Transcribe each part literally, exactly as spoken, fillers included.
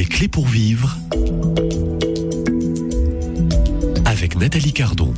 Les clés pour vivre avec Nathalie Cardon.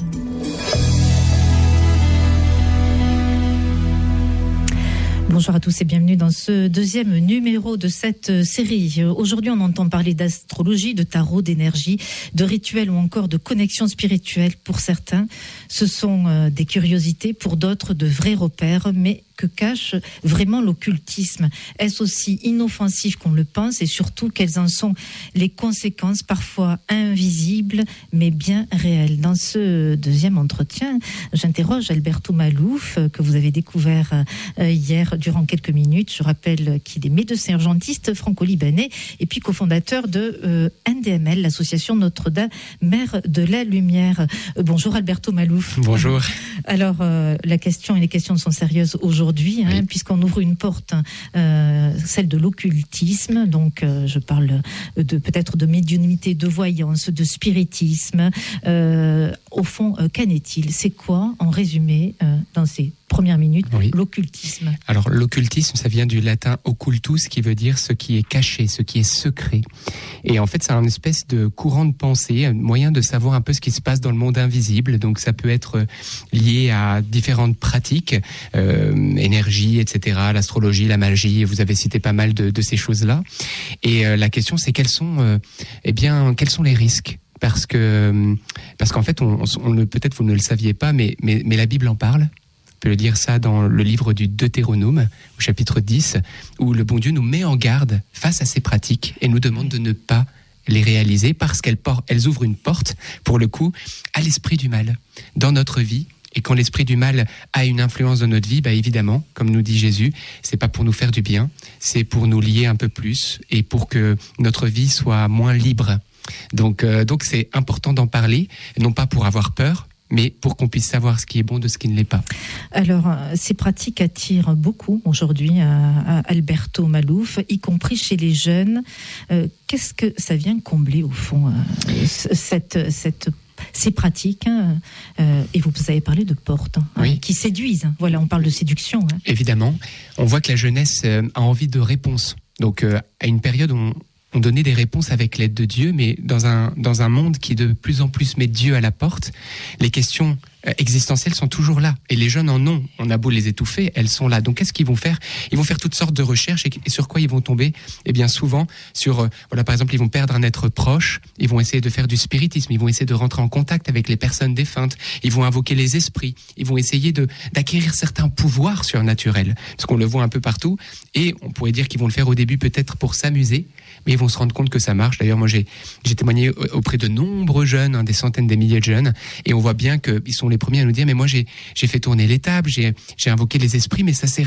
Bonjour à tous et bienvenue dans ce deuxième numéro de cette série. Aujourd'hui, on entend parler d'astrologie, de tarot, d'énergie, de rituels ou encore de connexion spirituelle. Pour certains, ce sont des curiosités, pour d'autres, de vrais repères, mais que cache vraiment l'occultisme? Est-ce aussi inoffensif qu'on le pense et surtout quelles en sont les conséquences parfois invisibles mais bien réelles? Dans ce deuxième entretien, j'interroge Alberto Malouf que vous avez découvert hier durant quelques minutes. Je rappelle qu'il est médecin urgentiste franco-libanais et puis cofondateur de euh, N D M L, l'association Notre-Dame, Mère de la Lumière. Euh, bonjour Alberto Malouf. Bonjour. Alors euh, la question et les questions sont sérieuses aujourd'hui. Aujourd'hui, hein, oui. Puisqu'on ouvre une porte, euh, celle de l'occultisme. Donc, euh, je parle de peut-être de médiumnité, de voyance, de spiritisme. Euh, au fond, euh, qu'en est-il? C'est quoi, en résumé, euh, dans ces premières minutes, oui. l'occultisme? Alors, l'occultisme, ça vient du latin occultus, qui veut dire ce qui est caché, ce qui est secret. Et en fait, c'est un espèce de courant de pensée, un moyen de savoir un peu ce qui se passe dans le monde invisible. Donc, ça peut être lié à différentes pratiques. Euh, énergie, et cetera, l'astrologie, la magie, vous avez cité pas mal de, de ces choses-là. Et euh, la question, c'est quels sont, euh, eh bien, quels sont les risques? Parce que, parce qu'en fait, on, on, on, peut-être vous ne le saviez pas, mais, mais, mais la Bible en parle. On peut le lire ça dans le livre du Deutéronome, au chapitre dix, où le bon Dieu nous met en garde face à ces pratiques et nous demande de ne pas les réaliser parce qu'elles portent, elles ouvrent une porte, pour le coup, à l'esprit du mal dans notre vie. Et quand l'esprit du mal a une influence dans notre vie, bah évidemment, comme nous dit Jésus, c'est pas pour nous faire du bien, c'est pour nous lier un peu plus et pour que notre vie soit moins libre. Donc, euh, donc c'est important d'en parler, non pas pour avoir peur, mais pour qu'on puisse savoir ce qui est bon de ce qui ne l'est pas. Alors, ces pratiques attirent beaucoup aujourd'hui à, à Alberto Malouf, y compris chez les jeunes. Euh, qu'est-ce que ça vient combler au fond, euh, cette cette ces pratiques, hein, euh, et vous avez parlé de portes, hein, oui. qui séduisent. Voilà, on parle de séduction. Hein. Évidemment, on voit que la jeunesse euh, a envie de réponses. Donc, euh, à une période où on, on donnait des réponses avec l'aide de Dieu, mais dans un, dans un monde qui de plus en plus met Dieu à la porte, les questions existentielles sont toujours là. Et les jeunes en ont. On a beau les étouffer, elles sont là. Donc, qu'est-ce qu'ils vont faire? Ils vont faire toutes sortes de recherches. Et, et sur quoi ils vont tomber? Eh bien, souvent, sur, euh, voilà, par exemple, ils vont perdre un être proche. Ils vont essayer de faire du spiritisme. Ils vont essayer de rentrer en contact avec les personnes défuntes. Ils vont invoquer les esprits. Ils vont essayer de, d'acquérir certains pouvoirs surnaturels. Parce qu'on le voit un peu partout. Et on pourrait dire qu'ils vont le faire au début peut-être pour s'amuser. Mais ils vont se rendre compte que ça marche. D'ailleurs, moi, j'ai, j'ai témoigné auprès de nombreux jeunes, hein, des centaines, des milliers de jeunes. Et on voit bien qu'ils sont les premiers à nous dire, mais moi, j'ai, j'ai fait tourner les tables, j'ai, j'ai invoqué les esprits, mais ça s'est